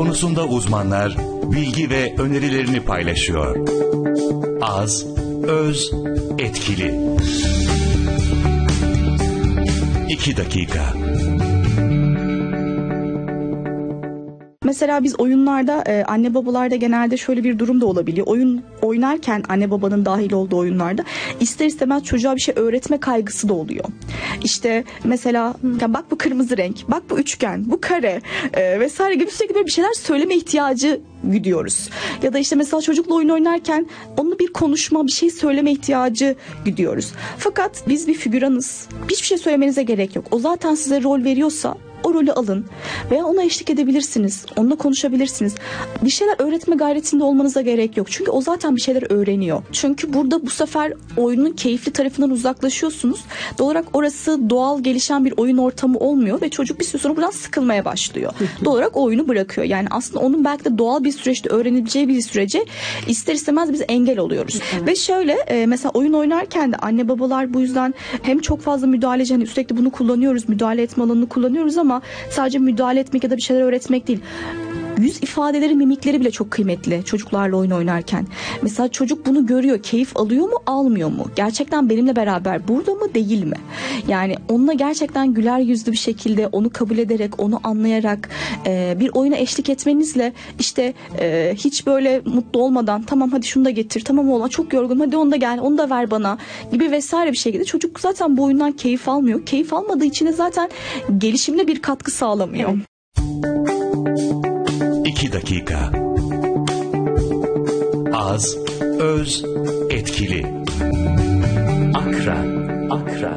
konusunda uzmanlar bilgi ve önerilerini paylaşıyor. Az, öz, etkili. 2 dakika. Mesela biz oyunlarda anne babalarda genelde şöyle bir durum da olabiliyor. Oyun oynarken anne babanın dahil olduğu oyunlarda ister istemez çocuğa bir şey öğretme kaygısı da oluyor. İşte mesela ya bak bu kırmızı renk, bak bu üçgen, bu kare vesaire gibi sürekli böyle bir şeyler söyleme ihtiyacı güdüyoruz. Ya da işte mesela çocukla oyun oynarken onunla bir konuşma, bir şey söyleme ihtiyacı güdüyoruz. Fakat biz bir figüranız. Hiçbir şey söylemenize gerek yok. O zaten size rol veriyorsa o rolü alın veya ona eşlik edebilirsiniz. Onunla konuşabilirsiniz. Bir şeyler öğretme gayretinde olmanıza gerek yok. Çünkü o zaten bir şeyler öğreniyor. Çünkü burada bu sefer oyunun keyifli tarafından uzaklaşıyorsunuz. Doğal olarak orası doğal gelişen bir oyun ortamı olmuyor ve çocuk bir süre sonra buradan sıkılmaya başlıyor. Doğal olarak o oyunu bırakıyor. Yani aslında onun belki de doğal bir süreçte öğrenebileceği bir sürece ister istemez biz engel oluyoruz. Ve şöyle mesela oyun oynarken de anne babalar bu yüzden hem çok fazla müdahaleci, hani sürekli bunu kullanıyoruz, müdahale etme alanını kullanıyoruz ama sadece müdahale etmek ya da bir şeyler öğretmek değil. Yüz ifadeleri, mimikleri bile çok kıymetli çocuklarla oyun oynarken. Mesela çocuk bunu görüyor, keyif alıyor mu, almıyor mu? Gerçekten benimle beraber burada mı, değil mi? Yani onunla gerçekten güler yüzlü bir şekilde onu kabul ederek, onu anlayarak bir oyuna eşlik etmenizle işte hiç böyle mutlu olmadan tamam hadi şunu da getir, tamam oğlan çok yorgun hadi onu da gel, onu da ver bana gibi vesaire bir şekilde çocuk zaten bu oyundan keyif almıyor. Keyif almadığı için de zaten gelişimine bir katkı sağlamıyor. 2 dakika. Az, öz, etkili. Akra.